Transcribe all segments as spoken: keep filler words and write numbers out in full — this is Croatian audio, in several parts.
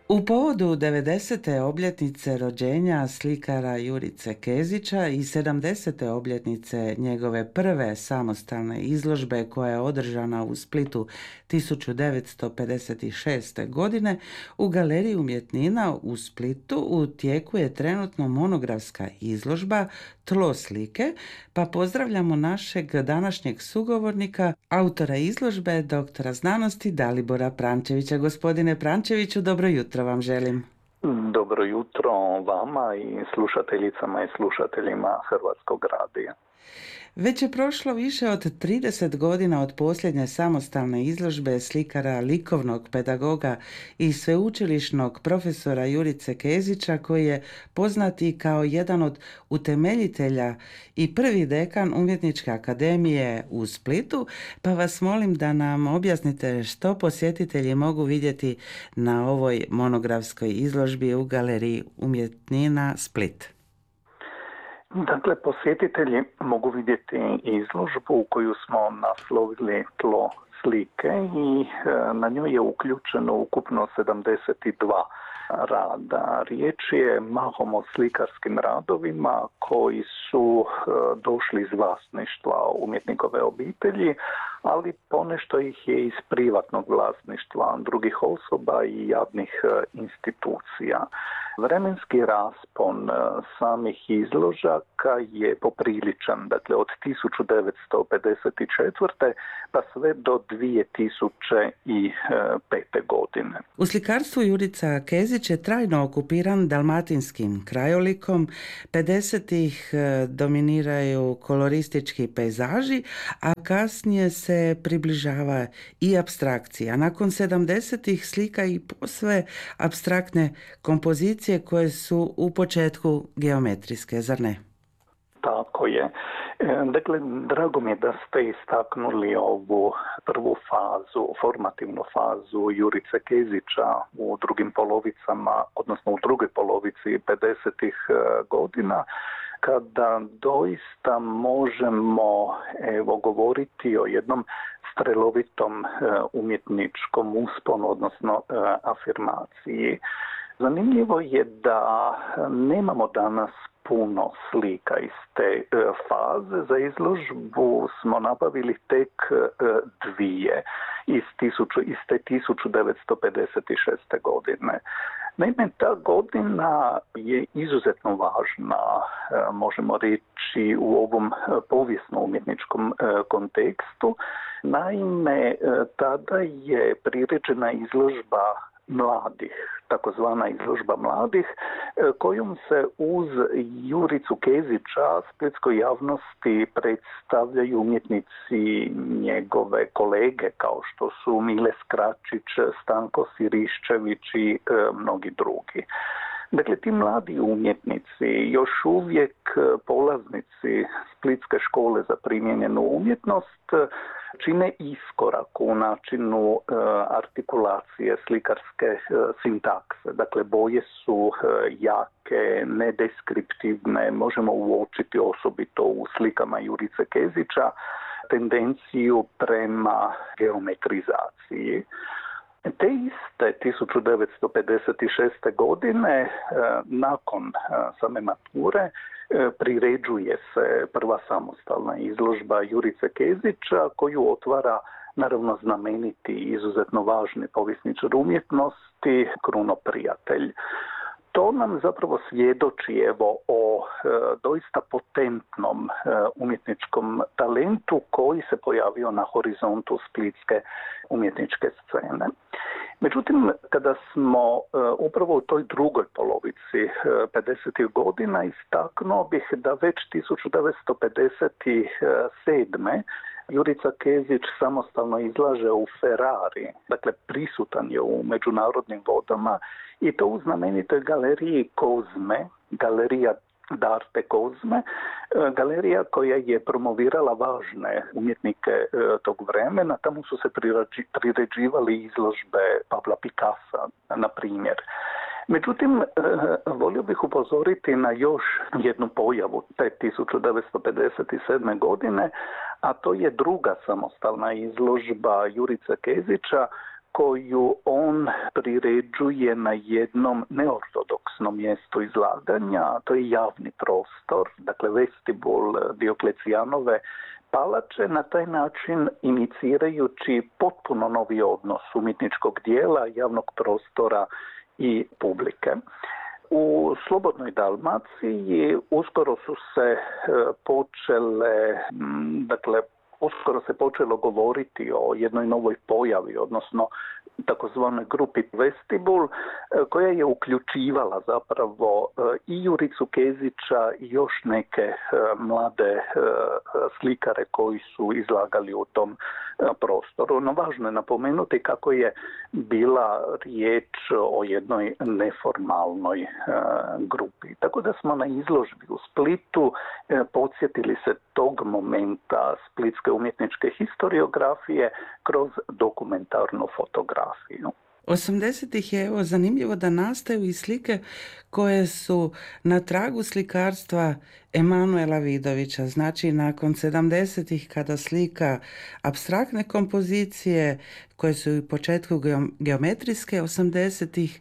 U povodu devedesete obljetnice rođenja slikara Jurice Kezića i sedamdesete obljetnice njegove prve samostalne izložbe koja je održana u Splitu tisuću devetsto pedeset šeste. godine, u Galeriji umjetnina u Splitu u tijeku je trenutno monografska izložba Tlo slike, pa pozdravljamo našeg današnjeg sugovornika, autora izložbe, doktora znanosti Dalibora Prančevića. Gospodine Prančeviću, dobro jutro vam želim. Dobro jutro vama i slušateljicama i slušateljima Hrvatskog radija. Već je prošlo više od trideset godina od posljednje samostalne izložbe slikara, likovnog pedagoga i sveučilišnog profesora Jurice Kezića, koji je poznat i kao jedan od utemeljitelja i prvi dekan Umjetničke akademije u Splitu, pa vas molim da nam objasnite što posjetitelji mogu vidjeti na ovoj monografskoj izložbi u Galeriji umjetnina Split. Dakle, posjetitelji mogu vidjeti izložbu koju smo naslovili Tlo slike i na njoj je uključeno ukupno sedamdeset dva rada. Riječ je mahom o slikarskim radovima koji su došli iz vlasništva umjetnikove obitelji, ali ponešto ih je iz privatnog vlasništva drugih osoba i javnih institucija. Vremenski raspon samih izložaka je popriličan, dakle od tisuću devetsto pedeset četvrte pa sve do dvije tisuće pete. godine. U slikarstvu Jurica Kezić je trajno okupiran dalmatinskim krajolikom. pedesetih dominiraju koloristički pejzaži, a kasnije se približava i apstrakcija. Nakon sedamdesetih slika i posve apstraktne kompozicije koje su u početku geometrijske, zar ne? Tako je. Dakle, drago mi je da ste istaknuli ovu prvu fazu, formativnu fazu Jurice Kezića u drugim polovicama, odnosno u drugoj polovici pedesetih godina, kada doista možemo evo govoriti o jednom strelovitom umjetničkom usponu, odnosno afirmaciji. Zanimljivo je da nemamo danas puno slika iz te faze. Za izložbu smo nabavili tek dvije iz, tisuću, iz te tisuću devetsto pedeset šeste. godine. Naime, ta godina je izuzetno važna, možemo reći, u ovom povijesno-umjetničkom kontekstu. Naime, tada je priređena izložba mladih, takozvana izložba mladih, kojom se uz Juricu Kezića splitskoj javnosti predstavljaju umjetnici njegove kolege, kao što su Mile Skračić, Stanko Siriščević i e, mnogi drugi. Dakle, ti mladi umjetnici, još uvijek polaznici Splitske škole za primijenjenu umjetnost, čine iskorak u načinu e, artikulacije slikarske e, sintakse. Dakle, boje su e, jake, nedeskriptivne, možemo uočiti osobito u slikama Jurice Kezića tendenciju prema geometrizaciji. Te iste tisuću devetsto pedeset šeste. godine, nakon same mature, priređuje se prva samostalna izložba Jurice Kezića, koju otvara naravno znameniti i izuzetno važni povjesničar umjetnosti Kruno Prijatelj. To nam zapravo svjedoči evo o e, doista potentnom e, umjetničkom talentu koji se pojavio na horizontu splitske umjetničke scene. Međutim, kada smo e, upravo u toj drugoj polovici e, pedesetih godina, istaknuo bih da već tisuću devetsto pedeset sedme. Jurica Kezić samostalno izlaže u Ferrari, dakle prisutan je u međunarodnim vodama i to u znamenitoj galeriji Kozme, galerija d'arte Kozme, galerija koja je promovirala važne umjetnike tog vremena. Tamo su se priređivali izložbe Pabla Picassa, na primjer. Međutim, volio bih upozoriti na još jednu pojavu te tisuću devetsto pedeset sedme. godine, a to je druga samostalna izložba Jurice Kezića koju on priređuje na jednom neortodoksnom mjestu izlaganja, a to je javni prostor, dakle vestibul Dioklecijanove palače, na taj način inicirajući potpuno novi odnos umjetničkog dijela, javnog prostora i publike. U Slobodnoj Dalmaciji uskoro su se počele, dakle, uskoro se počelo govoriti o jednoj novoj pojavi, odnosno takozvanoj grupi Vestibul, koja je uključivala zapravo i Juricu Kezića i još neke mlade slikare koji su izlagali u tom prostoru. No, važno je napomenuti kako je bila riječ o jednoj neformalnoj grupi. Tako da smo na izložbi u Splitu podsjetili se tog momenta splitske umjetničke historiografije kroz dokumentarnu fotografiju. osamdesetih je evo zanimljivo da nastaju i slike koje su na tragu slikarstva Emanuela Vidovića. Znači nakon sedamdesetih kada slika apstraktne kompozicije koje su u početku geometrijske, osamdesetih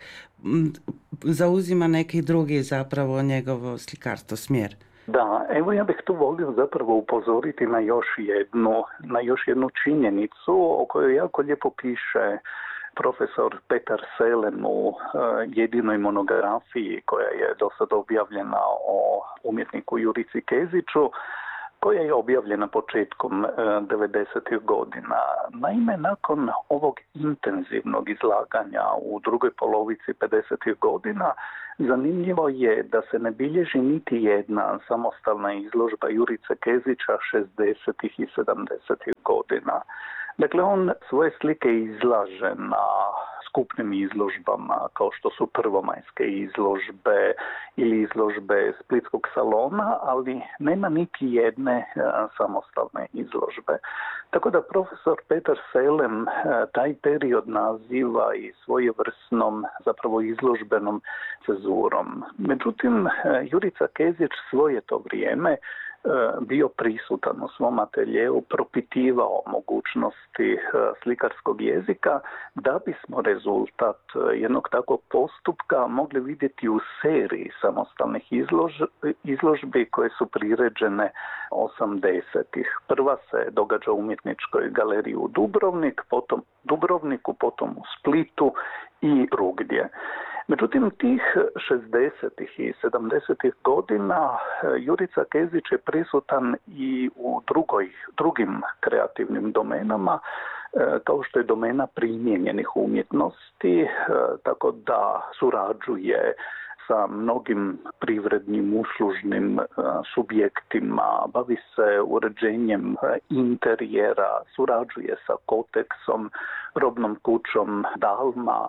zauzima neki drugi zapravo njegovo slikarstvo smjer. Da, evo ja bih tu volio zapravo upozoriti na još jednu, na još jednu činjenicu o kojoj jako lijepo piše profesor Petar Selem u jedinoj monografiji koja je do sada objavljena o umjetniku Jurici Keziću, koja je objavljena početkom devedesetih godina. Naime, nakon ovog intenzivnog izlaganja u drugoj polovici pedesetih godina, zanimljivo je da se ne bilježi niti jedna samostalna izložba Jurice Kezića šezdesetih i sedamdesetih godina. Dakle, on svoje slike izlaže na skupnim izložbama kao što su prvomajske izložbe ili izložbe Splitskog salona, ali nema niti jedne samostalne izložbe. Tako da profesor Petar Selem taj period naziva i svojevrsnom zapravo izložbenom cezurom. Međutim, Jurica Kezić svoje to vrijeme bio prisutan u svom ateljeu, propitivao mogućnosti slikarskog jezika, da bismo rezultat jednog takvog postupka mogli vidjeti u seriji samostalnih izlož, izložbi koje su priređene osamdesetih. Prva se događa u Umjetničkoj galeriji u Dubrovnik, potom Dubrovniku, potom u Splitu i drugdje. Međutim, tih šezdesetih i sedamdesetih godina Jurica Kezić je prisutan i u drugoj, drugim kreativnim domenama, kao što je domena primijenjenih umjetnosti, tako da surađuje sa mnogim privrednim, uslužnim subjektima, bavi se uređenjem interijera, surađuje sa Koteksom, robnom kućom Dalma,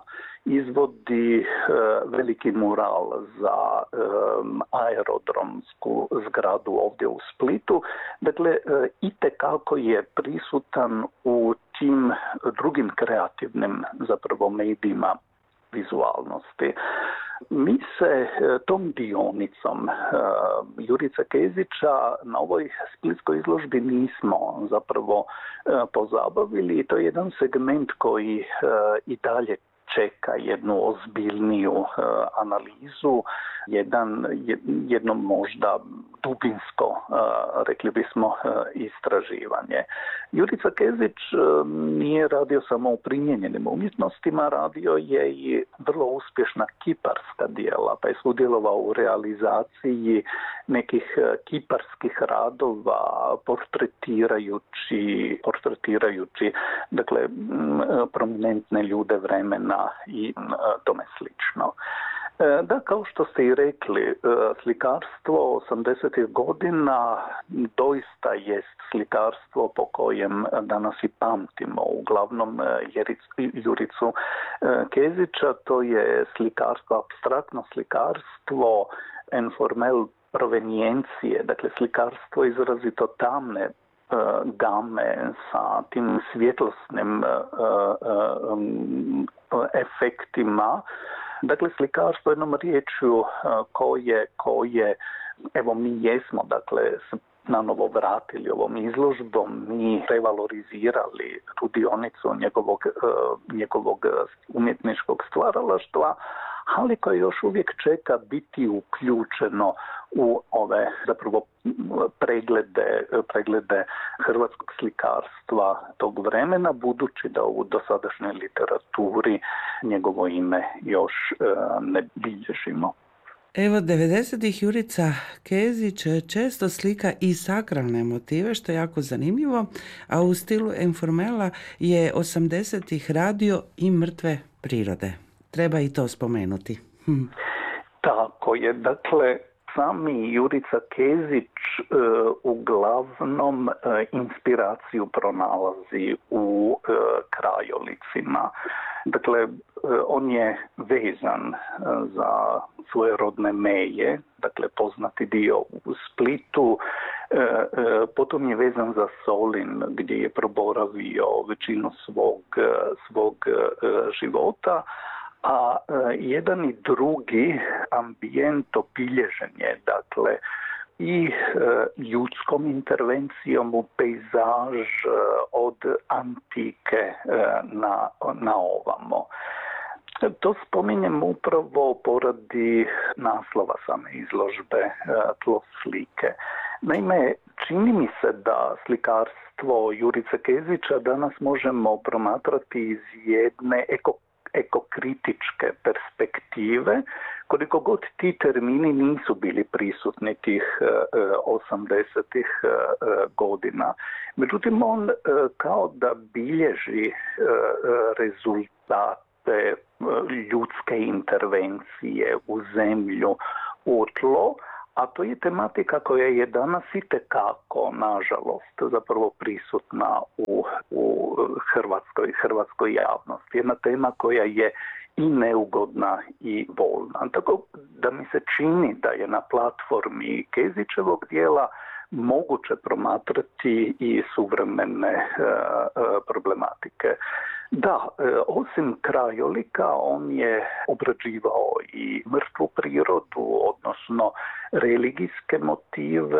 izvodi veliki mural za aerodromsku zgradu ovdje u Splitu. Dakle, itekako je prisutan u tim drugim kreativnim zapravo medijima vizualnosti. Mi se tom dionicom Jurica Kezića na ovoj splitskoj izložbi nismo zapravo pozabavili i to je jedan segment koji i dalje čeka jednu ozbiljniju uh, analizu, jedan, jedno možda dubinsko, uh, rekli bismo, uh, istraživanje. Jurica Kezić uh, nije radio samo u primijenjenim umjetnostima, radio je i vrlo uspješna kiparska djela, pa je sudjelovao u realizaciji nekih uh, kiparskih radova, portretirajući, portretirajući dakle, m, prominentne ljude vremena i tome slično. Da, kao što ste i rekli, slikarstvo osamdesetih godina doista jest slikarstvo po kojem danas i pamtimo uglavnom Juricu Kezića. To je slikarstvo, apstraktno slikarstvo, informel provenijencije, dakle slikarstvo izrazito tamne game sa tim svjetlosnim efektima. Dakle, slikarstvo jednom riječju koje, koje evo mi jesmo, dakle, nanovo vratili ovom izložbom i revalorizirali tu dionicu njegovog, njegovog umjetničkog stvaralaštva, ali koje još uvijek čeka biti uključeno u ove zapravo preglede, preglede hrvatskog slikarstva tog vremena, budući da u dosadašnjoj literaturi njegovo ime još ne bilježimo. Evo, devedesetih Jurica Kezić često slika i sakralne motive, što je jako zanimljivo, a u stilu informela je osamdesetih radio i mrtve prirode. Treba i to spomenuti. Hm. Tako je, dakle, sami Jurica Kezić e, uglavnom e, inspiraciju pronalazi u e, krajolicima. Dakle, e, on je vezan e, za svoje rodne meje, dakle poznati dio u Splitu, e, e, potom je vezan za Solin gdje je proboravio većinu svog, svog e, života, a e, jedan i drugi ambijent obilježen je, dakle, i e, ljudskom intervencijom u pejzaž e, od antike e, na, na ovamo. To spominjem upravo poradi naslova same izložbe e, Tlo slike. Naime, čini mi se da slikarstvo Jurice Kezića danas možemo promatrati iz jedne eko ekokritičke perspektive, koliko god ti termini nisu bili prisutni tih osamdesetih godina. Međutim, on kao da bilježi rezultate ljudske intervencije u zemlju, u tlo, a to je tematika koja je danas itekako, nažalost, zapravo prisutna u, u hrvatskoj, hrvatskoj javnosti. Jedna tema koja je i neugodna i bolna. Tako da mi se čini da je na platformi Kezićevog dijela moguće promatrati i suvremene e, problematike. Da, e, osim krajolika, on je obrađivao i mrtvu prirodu, odnosno religijske motive,